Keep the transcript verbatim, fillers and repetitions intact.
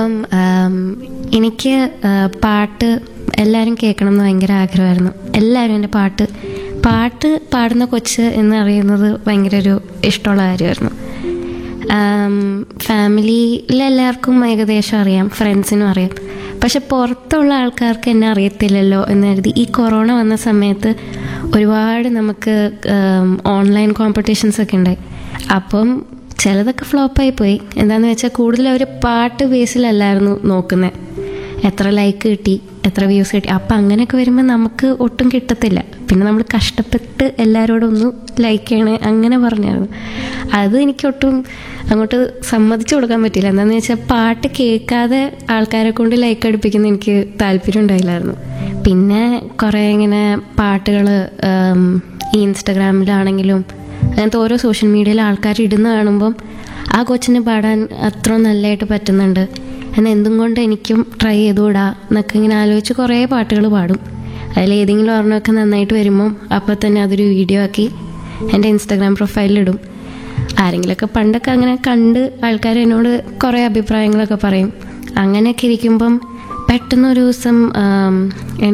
ആം, എനിക്ക് ആ, പാട്ട് എല്ലാവരും കേൾക്കണം എന്ന് ഭയങ്കര ആഗ്രഹമായിരുന്നു. എല്ലാവരും എൻ്റെ പാട്ട് പാട്ട് പാടുന്ന കൊച്ച് എന്നറിയുന്നത് ഭയങ്കര ഒരു ഇഷ്ടമുള്ള കാര്യമായിരുന്നു. ഫാമിലിയിലെല്ലാവർക്കും ഏകദേശം അറിയാം, ഫ്രണ്ട്സിനും അറിയാം. പക്ഷെ പുറത്തുള്ള ആൾക്കാർക്ക് എന്നെ അറിയത്തില്ലല്ലോ എന്ന് കരുതി ഈ കൊറോണ വന്ന സമയത്ത് ഒരുപാട് നമുക്ക് ഓൺലൈൻ കോമ്പറ്റീഷൻസ് ഒക്കെ ഉണ്ടായി. അപ്പം ചിലതൊക്കെ ഫ്ലോപ്പായി പോയി. എന്താണെന്ന് വെച്ചാൽ കൂടുതൽ അവർ പാട്ട് ബേസിലല്ലായിരുന്നു നോക്കുന്നത്, എത്ര ലൈക്ക് കിട്ടി, എത്ര വ്യൂസ് കിട്ടി. അപ്പം അങ്ങനെയൊക്കെ വരുമ്പോൾ നമുക്ക് ഒട്ടും കിട്ടത്തില്ല. പിന്നെ നമ്മൾ കഷ്ടപ്പെട്ട് എല്ലാവരോടും ഒന്ന് ലൈക്ക് ചെയ്യണേ അങ്ങനെ പറഞ്ഞായിരുന്നു. അത് എനിക്കൊട്ടും അങ്ങോട്ട് സമ്മതിച്ചു കൊടുക്കാൻ പറ്റില്ല. എന്താണെന്ന് വെച്ചാൽ പാട്ട് കേൾക്കാതെ ആൾക്കാരെ കൊണ്ട് ലൈക്ക് അടുപ്പിക്കുന്ന എനിക്ക് താല്പര്യം ഉണ്ടായില്ലായിരുന്നു. പിന്നെ കുറേ ഇങ്ങനെ പാട്ടുകൾ ഈ ഇൻസ്റ്റഗ്രാമിലാണെങ്കിലും അങ്ങനത്തെ ഓരോ സോഷ്യൽ മീഡിയയിൽ ആൾക്കാർ ഇടുന്ന കാണുമ്പം ആ കൊച്ചിന് പാടാൻ അത്ര നല്ലതായിട്ട് പറ്റുന്നുണ്ട്, എന്നാൽ എന്തും കൊണ്ട് എനിക്കും ട്രൈ ചെയ്തുകൂടാ എന്നൊക്കെ ഇങ്ങനെ ആലോചിച്ച് കുറേ പാട്ടുകൾ പാടും. അതിൽ ഏതെങ്കിലും ഒരെണ്ണമൊക്കെ നന്നായിട്ട് വരുമ്പം അപ്പോൾ തന്നെ അതൊരു വീഡിയോ ആക്കി എൻ്റെ ഇൻസ്റ്റാഗ്രാം പ്രൊഫൈലിലിടും. ആരെങ്കിലുമൊക്കെ പണ്ടൊക്കെ അങ്ങനെ കണ്ട് ആൾക്കാർ എന്നോട് കുറേ അഭിപ്രായങ്ങളൊക്കെ പറയും. അങ്ങനെയൊക്കെ ഇരിക്കുമ്പം പെട്ടെന്നൊരു ദിവസം